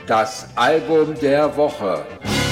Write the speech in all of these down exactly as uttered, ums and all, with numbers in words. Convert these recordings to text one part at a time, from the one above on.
Das Album der Woche.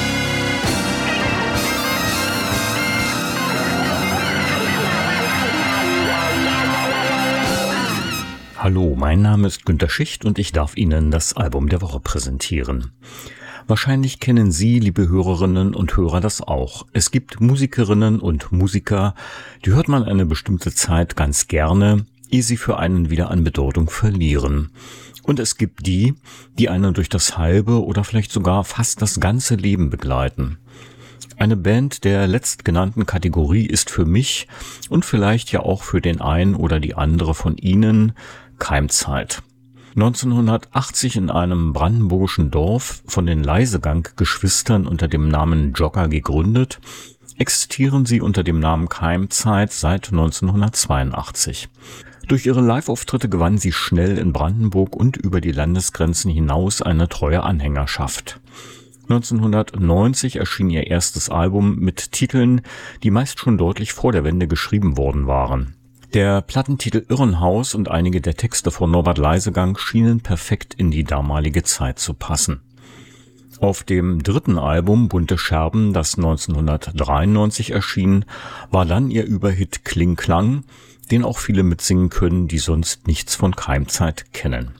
Hallo, mein Name ist Günter Schicht und ich darf Ihnen das Album der Woche präsentieren. Wahrscheinlich kennen Sie, liebe Hörerinnen und Hörer, das auch. Es gibt Musikerinnen und Musiker, die hört man eine bestimmte Zeit ganz gerne, ehe sie für einen wieder an Bedeutung verlieren. Und es gibt die, die einen durch das halbe oder vielleicht sogar fast das ganze Leben begleiten. Eine Band der letztgenannten Kategorie ist für mich und vielleicht ja auch für den einen oder die andere von Ihnen Keimzeit. neunzehnhundertachtzig in einem brandenburgischen Dorf von den Leisegang-Geschwistern unter dem Namen Jogger gegründet, existieren sie unter dem Namen Keimzeit seit neunzehnhundertzweiundachtzig. Durch ihre Live-Auftritte gewann sie schnell in Brandenburg und über die Landesgrenzen hinaus eine treue Anhängerschaft. neunzehnhundertneunzig erschien ihr erstes Album mit Titeln, die meist schon deutlich vor der Wende geschrieben worden waren. Der Plattentitel Irrenhaus und einige der Texte von Norbert Leisegang schienen perfekt in die damalige Zeit zu passen. Auf dem dritten Album Bunte Scherben, das neunzehnhundertdreiundneunzig erschien, war dann ihr Überhit Kling Klang, den auch viele mitsingen können, die sonst nichts von Keimzeit kennen.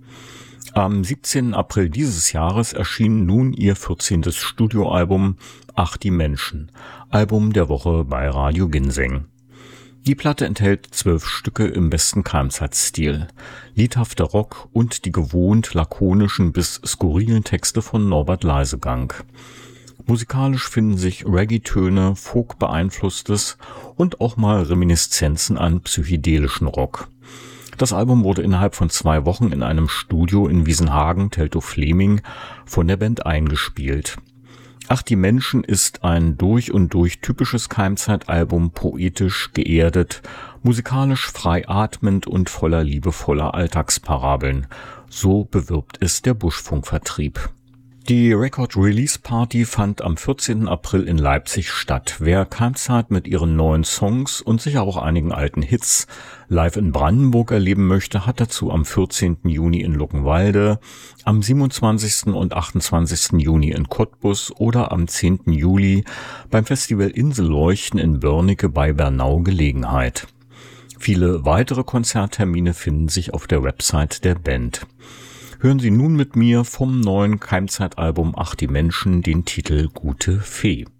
Am siebzehnten April dieses Jahres erschien nun ihr vierzehntes Studioalbum Ach die Menschen, Album der Woche bei Radio Ginseng. Die Platte enthält zwölf Stücke im besten Keimzeit-Stil, liedhafter Rock und die gewohnt lakonischen bis skurrilen Texte von Norbert Leisegang. Musikalisch finden sich Reggae-Töne, Folk-beeinflusstes und auch mal Reminiszenzen an psychedelischen Rock. Das Album wurde innerhalb von zwei Wochen in einem Studio in Wiesenhagen, Teltow-Fleming, von der Band eingespielt. Ach die Menschen ist ein durch und durch typisches Keimzeit-Album, poetisch, geerdet, musikalisch frei atmend und voller liebevoller Alltagsparabeln. So bewirbt es der Buschfunk-Vertrieb. Die Record-Release-Party fand am vierzehnten April in Leipzig statt. Wer Keimzeit mit ihren neuen Songs und sicher auch einigen alten Hits live in Brandenburg erleben möchte, hat dazu am vierzehnten Juni in Luckenwalde, am siebenundzwanzigsten und achtundzwanzigsten Juni in Cottbus oder am zehnten Juli beim Festival Inselleuchten in Börnecke bei Bernau Gelegenheit. Viele weitere Konzerttermine finden sich auf der Website der Band. Hören Sie nun mit mir vom neuen Keimzeit-Album Ach die Menschen den Titel Gute Fee.